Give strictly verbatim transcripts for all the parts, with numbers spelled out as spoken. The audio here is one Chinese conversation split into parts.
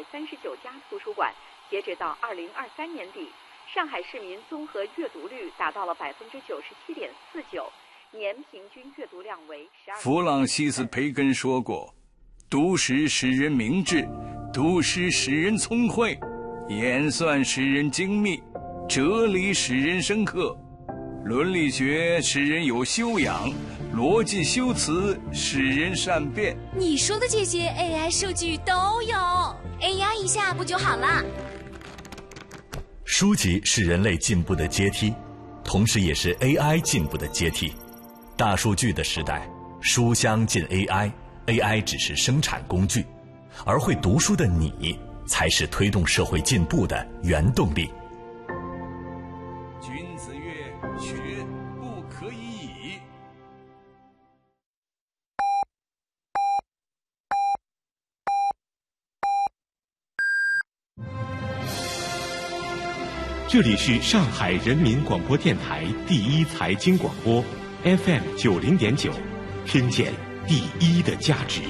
三十九家图书馆，截止到二零二三年底，上海市民综合阅读率达到了百分之九十七点四九，年平均阅读量为十二。 弗朗西斯·培根说过：“读诗使人明智，读诗使人聪慧，演算使人精密，哲理使人深刻，伦理学使人有修养，逻辑修辞使人善变。” 你说的这些 A I 数据都有 ，A I 一下不就好了？ 书籍是人类进步的阶梯，同时也是 A I 进步的阶梯。大数据的时代，书香进 A I，A I 只是生产工具，而会读书的你，才是推动社会进步的原动力。 君子曰：“学不可以已。” 这里是上海人民广播电台第一财经广播 F M 九零点九，听见第一的价值。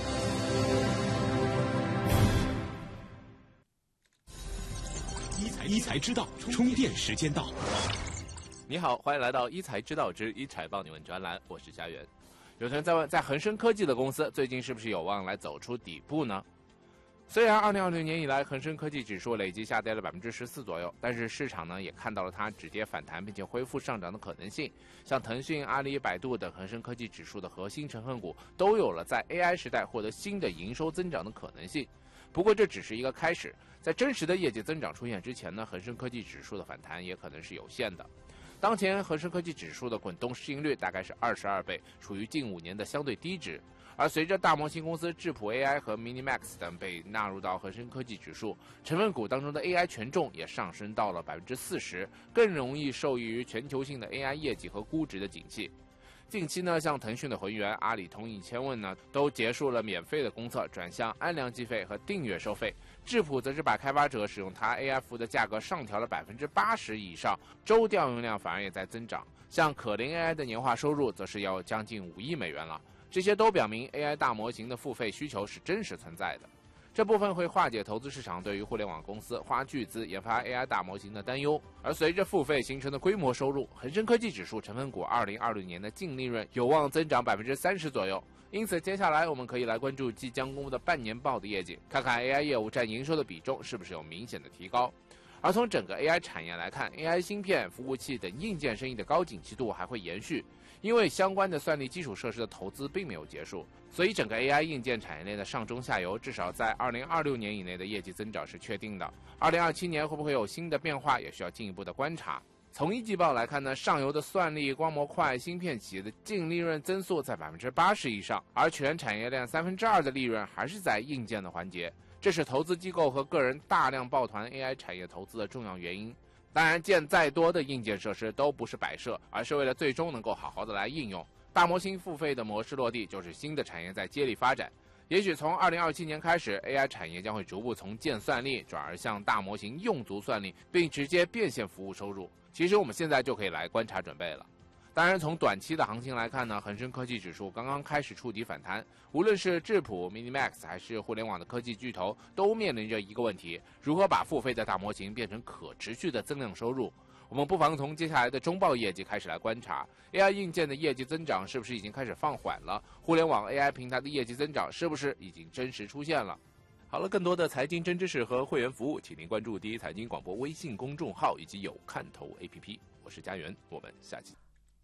一财知道，充电时间到。 你好，欢迎来到一财知道之一财帮你问专栏，我是家园。有人在问，在恒生科技的公司最近是不是有望来走出底部呢？虽然二零二零年以来恒生科技指数累计下跌了百分之十四左右，但是市场呢也看到了它止跌反弹并且恢复上涨的可能性。像腾讯、阿里、百度等恒生科技指数的核心成分股都有了在 A I 时代获得新的营收增长的可能性。不过这只是一个开始，在真实的业绩增长出现之前呢，恒生科技指数的反弹也可能是有限的。当前恒生科技指数的滚动市盈率大概是二十二倍，处于近五年的相对低值。而随着大模型公司智谱 A I 和 Minimax 等被纳入到恒生科技指数，成分股当中的 A I 权重也上升到了百分之四十，更容易受益于全球性的 A I 业绩和估值的景气。近期呢，像腾讯的浑源、阿里通义千问呢，都结束了免费的公测，转向按量计费和订阅收费。智谱则是把开发者使用它 A I 服务的价格上调了百分之八十以上，周调用量反而也在增长。像可伶 A I 的年化收入则是要将近五亿美元了。这些都表明 A I 大模型的付费需求是真实存在的。这部分会化解投资市场对于互联网公司花巨资研发 A I 大模型的担忧，而随着付费形成的规模收入，恒生科技指数成分股二零二六年的净利润有望增长百分之三十左右。因此，接下来我们可以来关注即将公布的半年报的业绩，看看 A I 业务占营收的比重是不是有明显的提高。而从整个 A I 产业来看 ，A I 芯片、服务器等硬件生意的高景气度还会延续。因为相关的算力基础设施的投资并没有结束，所以整个 A I 硬件产业链的上中下游至少在二零二六年以内的业绩增长是确定的。二零二七年会不会有新的变化，也需要进一步的观察。从一季报来看呢，上游的算力、光模块、芯片企业的净利润增速在百分之八十以上，而全产业链三分之二的利润还是在硬件的环节，这是投资机构和个人大量抱团 A I 产业投资的重要原因。当然，建再多的硬件设施都不是摆设，而是为了最终能够好好的来应用。大模型付费的模式落地，就是新的产业在接力发展。也许从二零二七年开始 ，A I 产业将会逐步从建算力转而向大模型用足算力，并直接变现服务收入。其实我们现在就可以来观察准备了。当然，从短期的行情来看呢，恒生科技指数刚刚开始触底反弹，无论是智谱、Minimax 还是互联网的科技巨头，都面临着一个问题：如何把付费的大模型变成可持续的增量收入？我们不妨从接下来的中报业绩开始来观察 ，A I 硬件的业绩增长是不是已经开始放缓了？互联网 A I 平台的业绩增长是不是已经真实出现了？好了，更多的财经真知识和会员服务，请您关注第一财经广播微信公众号以及有看头 A P P。我是家园，我们下期。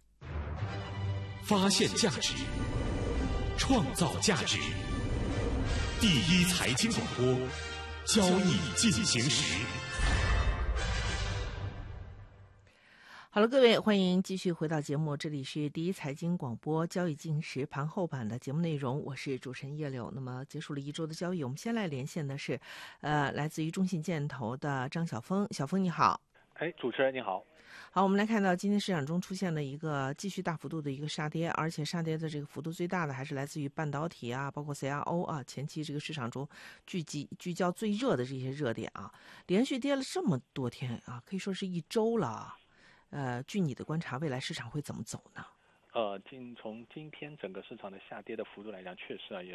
发现价值，创造价值。第一财经广播，交易进行时。 好了，各位，欢迎继续回到节目，这里是第一财经广播交易进行时盘后版的节目内容，我是主持人叶柳。那么结束了一周的交易，我们先来连线的是，呃，来自于中信建投的张晓峰。晓峰你好。 哎，主持人你好。 好，我们来看到今天市场中出现了一个继续大幅度的一个杀跌，而且杀跌的这个幅度最大的还是来自于半导体啊，包括 C R O 啊，前期这个市场中聚集聚焦最热的这些热点啊，连续跌了这么多天啊，可以说是一周了啊。呃，据你的观察，未来市场会怎么走呢？ 呃，今从今天整个市场的下跌的幅度来讲，确实啊也是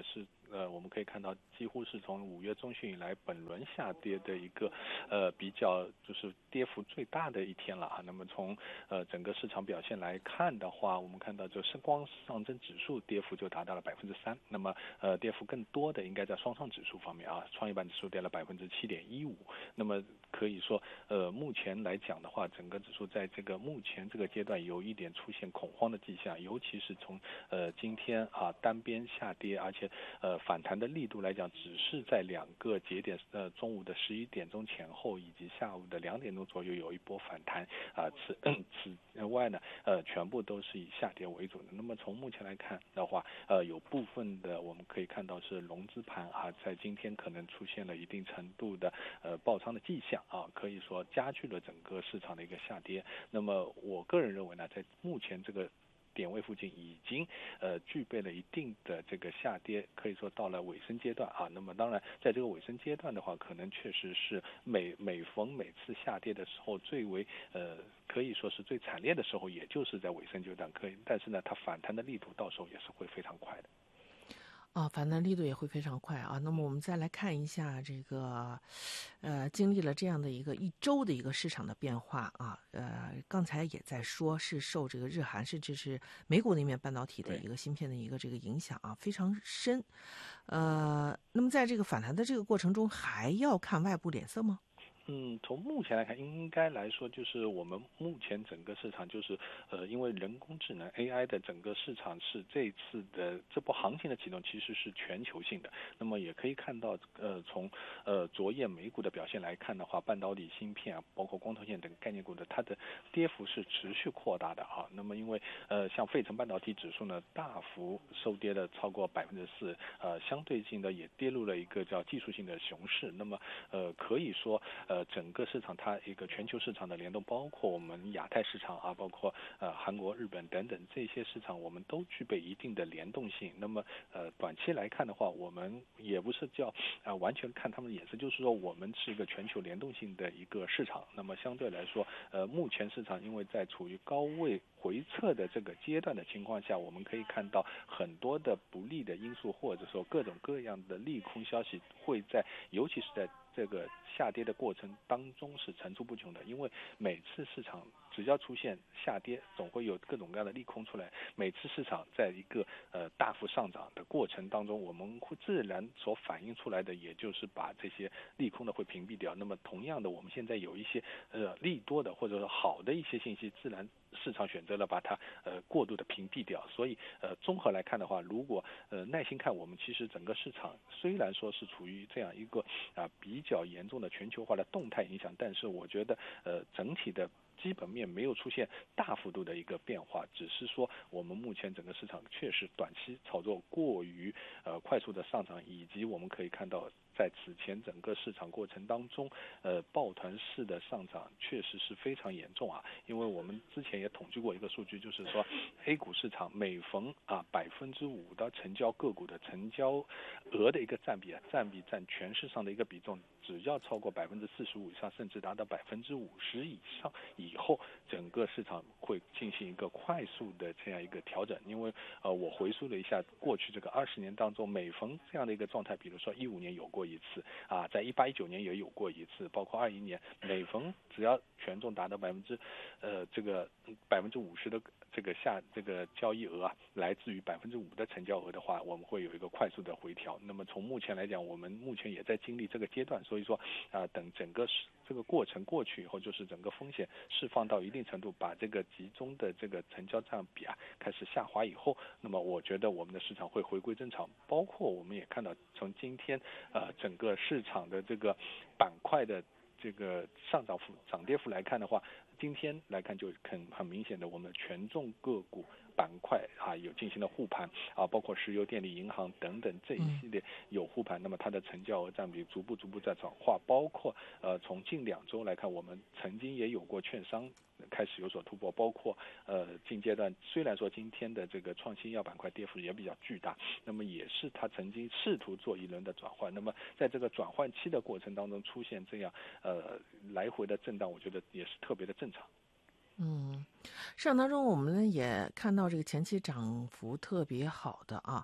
呃，我们可以看到几乎是从五月中旬以来本轮下跌的一个呃比较就是跌幅最大的一天了啊。那么从呃整个市场表现来看的话，我们看到就是光上证指数跌幅就达到了百分之三，那么呃跌幅更多的应该在双创指数方面啊，创业板指数跌了百分之七点一五。那么可以说呃目前来讲的话，整个指数在这个目前这个阶段有一点出现恐慌的迹象，尤其是从呃今天啊单边下跌，而且呃反弹的力度来讲，只是在两个节点，呃中午的十一点钟前后以及下午的两点钟左右有一波反弹啊，此此外呢，呃全部都是以下跌为主的。那么从目前来看的话，呃有部分的我们可以看到是融资盘啊，在今天可能出现了一定程度的呃爆仓的迹象啊，可以说加剧了整个市场的一个下跌。那么我个人认为呢，在目前这个点位附近已经呃具备了一定的这个下跌，可以说到了尾声阶段啊。那么当然，在这个尾声阶段的话，可能确实是每每逢每次下跌的时候最为呃可以说是最惨烈的时候，也就是在尾声阶段。可以，但是呢，它反弹的力度到时候也是会非常快的。 啊，反弹力度也会非常快啊。那么我们再来看一下这个，呃，经历了这样的一个一周的一个市场的变化啊，呃，刚才也在说是受这个日韩甚至是美股那边半导体的一个芯片的一个这个影响啊，非常深。呃，那么在这个反弹的这个过程中，还要看外部脸色吗？ 嗯，从目前来看，应该来说，就是我们目前整个市场就是，呃，因为人工智能 A I 的整个市场是这次的这波行情的启动，其实是全球性的。那么也可以看到，呃，从呃昨夜美股的表现来看的话，半导体芯片啊，包括光头线等概念股的，它的跌幅是持续扩大的啊。那么因为呃，像费城半导体指数呢，大幅收跌了超过百分之四，呃，相对性的也跌入了一个叫技术性的熊市。那么呃，可以说呃。整个市场它一个全球市场的联动，包括我们亚太市场啊，包括呃韩国、日本等等这些市场，我们都具备一定的联动性。那么呃短期来看的话，我们也不是叫啊、呃、完全看他们的眼色，就是说我们是一个全球联动性的一个市场。那么相对来说，呃目前市场因为在处于高位回撤的这个阶段的情况下，我们可以看到很多的不利的因素，或者说各种各样的利空消息会在，尤其是在这个下跌的过程当中是层出不穷的。因为每次市场只要出现下跌，总会有各种各样的利空出来。每次市场在一个呃大幅上涨的过程当中，我们会自然所反映出来的，也就是把这些利空的会屏蔽掉。那么同样的，我们现在有一些呃利多的或者说好的一些信息，自然市场选择了把它呃过度的屏蔽掉。所以呃综合来看的话，如果呃耐心看，我们其实整个市场虽然说是处于这样一个啊、呃、比较严重的全球化的动态影响，但是我觉得呃整体的基本面没有出现大幅度的一个变化，只是说我们目前整个市场确实短期炒作过于呃快速的上涨，以及我们可以看到在此前整个市场过程当中，呃抱团式的上涨确实是非常严重啊。因为我们之前也统计过一个数据，就是说 A 股市场每逢啊百分之五的成交个股的成交额的一个占比啊，占比占全市场的一个比重，只要超过百分之四十五以上，甚至达到百分之五十以上以后，整个市场会进行一个快速的这样一个调整。因为呃，我回溯了一下过去这个二十年当中，每逢这样的一个状态，比如说一五年有过一次啊，在一八一九年也有过一次，包括二一年，每逢只要权重达到百分之呃这个百分之五十的这个下这个交易额啊，来自于百分之五的成交额的话，我们会有一个快速的回调。那么从目前来讲，我们目前也在经历这个阶段，所以说啊、呃，等整个这个过程过去以后，就是整个风险释放到一定程度，把这个集中的这个成交占比啊开始下滑以后，那么我觉得我们的市场会回归正常。包括我们也看到，从今天呃整个市场的这个板块的这个上涨幅涨跌幅来看的话，今天来看就很很明显的，我们权重个股板块啊有进行了护盘啊，包括石油、电力、银行等等这一系列有护盘，那么它的成交额占比逐步逐步在转化。包括呃从近两周来看，我们曾经也有过券商开始有所突破，包括呃近阶段虽然说今天的这个创新药板块跌幅也比较巨大，那么也是它曾经试图做一轮的转换。那么在这个转换期的过程当中出现这样呃来回的震荡，我觉得也是特别的正常。 嗯，市场当中我们也看到这个前期涨幅特别好的啊，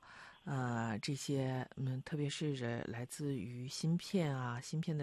呃，这些嗯，特别是来自于芯片啊，芯片的。